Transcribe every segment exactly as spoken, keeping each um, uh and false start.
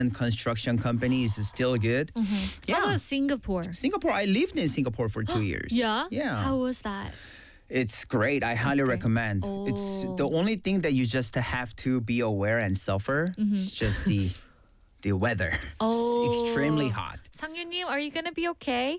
construction companies is still good. Mm-hmm. Yeah. How about Singapore? Singapore, I lived in Singapore for two years. Yeah? Yeah. How was that? It's great. I highly great. recommend. It's the Oh. only thing that you just have to be aware and suffer. It's just the the weather. Oh. It's extremely hot. 상윤님, are you gonna be okay?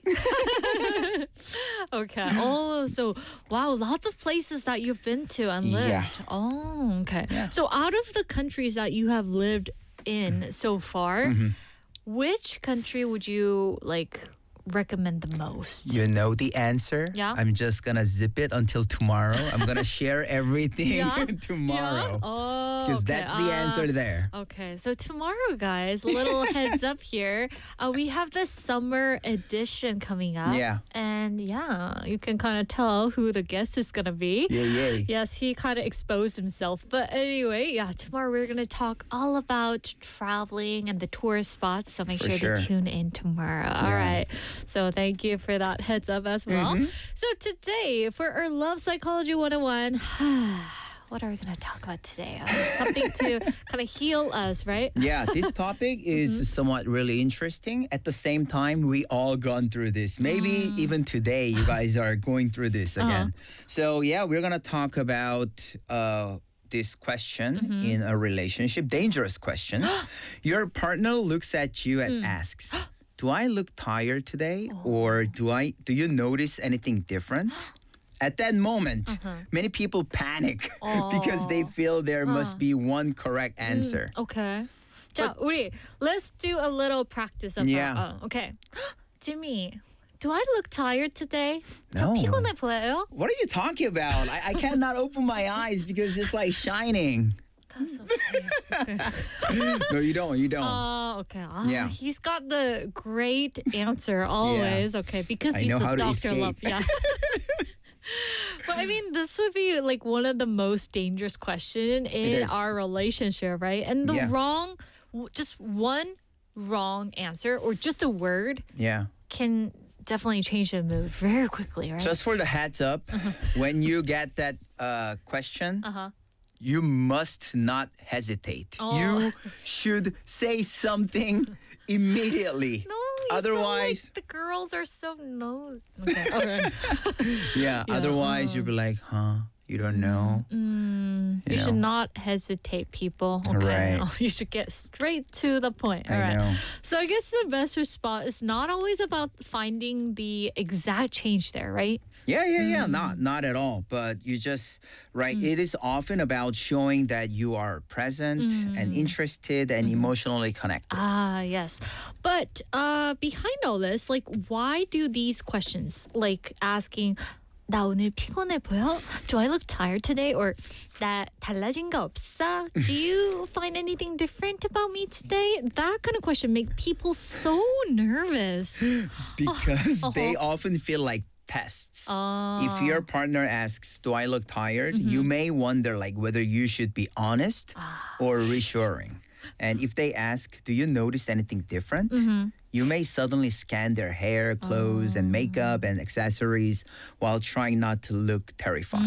Okay. Oh, so wow, lots of places that you've been to and lived. Yeah. Oh, okay. Yeah. So out of the countries that you have lived in so far, Mm-hmm. which country would you like recommend the most? You know the answer. Yeah. I'm just gonna zip it until tomorrow. I'm gonna share everything Yeah? tomorrow. Yeah? Oh, Because okay. that's the Ah. answer there. Okay, so tomorrow, guys, little heads up here. Uh, we have the summer edition coming up. Yeah. And yeah, you can kind of tell who the guest is going to be. Yeah, yeah. Yes, he kind of exposed himself. But anyway, yeah, tomorrow we're going to talk all about traveling and the tourist spots. So make For sure, sure. to tune in tomorrow. All Yeah. right. So thank you for that heads up as well. Mm-hmm. So today, for our Love Psychology one oh one, what are we going to talk about today? Uh, something to kind of heal us, right? Yeah, this topic is Mm-hmm. somewhat really interesting. At the same time, we all gone through this. Maybe Mm. even today, you guys are going through this Uh-huh. again. So yeah, we're gonna talk about uh, this question Mm-hmm. in a relationship, dangerous questions. Your partner looks at you Mm. and asks, "Do I look tired today, Oh. or do I? Do you notice anything different?" At that moment, Uh-huh. many people panic because they feel there must be one correct answer. Okay. 자, 우리 let's do a little practice of Yeah. that. 어, okay. Jimmy, do I look tired today? 저 No. 피곤해 보여요? What are you talking about? I, I cannot open my eyes because it's like shining. That's okay. No, you don't. You don't. Oh, okay. Ah, Yeah. He's got the great answer always. Okay, because I he's know the how to doctor escape. love. Yeah. But I mean, this would be like one of the most dangerous question in is. our relationship, right? And the Yeah. wrong, w- just one wrong answer or just a word Yeah. can definitely change the mood very quickly, right? Just for the heads up, when you get that uh, question, uh-huh. you must not hesitate. Oh. You should say something immediately. No, you Otherwise- sound like the girls are so no. Okay. okay. Yeah. Yeah. Otherwise, you'll be like, huh? You don't know. Mm, you You should know. not hesitate, people. Okay. Right. You should get straight to the point. All I right. know. So I guess the best response is not always about finding the exact change there, right? Yeah, yeah, yeah. Mm. Not not at all. But you just right. It is often about showing that you are present and interested and emotionally connected. Mm. Ah, yes. But uh, behind all this, like, why do these questions, like asking, 나 오늘 피곤해 보여? Do I look tired today? Or 나 달라진 거 없어? Do you find anything different about me today? That kind of question makes people so nervous. Because they uh-huh. often feel like tests. Uh, If your partner asks, "Do I look tired?" you may wonder like whether you should be honest or reassuring. And if they ask, "Do you notice anything different?" You may suddenly scan their hair, clothes, and makeup and accessories while trying not to look terrified.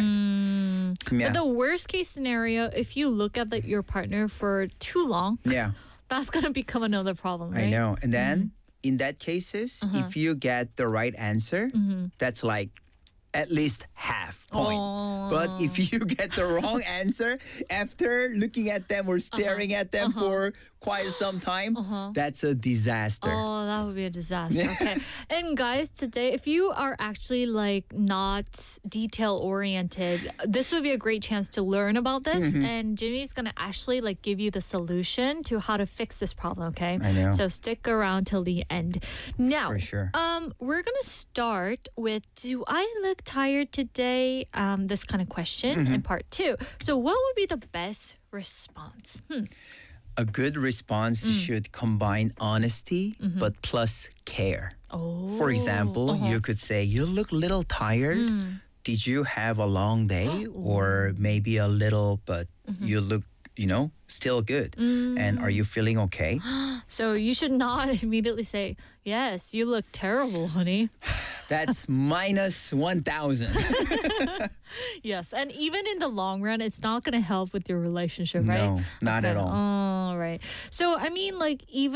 Yeah. But the worst case scenario, if you look at the, your partner for too long, yeah, that's gonna become another problem, right? I know. And then in that cases, Uh-huh. if you get the right answer, that's like at least half point. Oh. But if you get the wrong answer after looking at them or staring at them for quite some time, that's a disaster. Oh, that would be a disaster. Okay. And guys, today, if you are actually like not detail oriented, this would be a great chance to learn about this. Mm-hmm. And Jimmy's gonna actually like give you the solution to how to fix this problem. Okay. I know. So stick around till the end. Now, For sure. um, we're gonna start with: Do I look tired today? Um, this kind of question Mm-hmm. in part two. So, what would be the best response? Hmm. A good response Mm. should combine honesty Mm-hmm. but plus care. Oh. For example, uh-huh. you could say, "You look a little tired. Mm. Did you have a long day?" Or maybe a little, but Mm-hmm. you look you know, still good? And are you feeling okay? So you should not immediately say, yes, you look terrible, honey. That's minus one thousand. Yes, and even in the long run, it's not going to help with your relationship, right? No, not at all. All right. So, I mean, like, even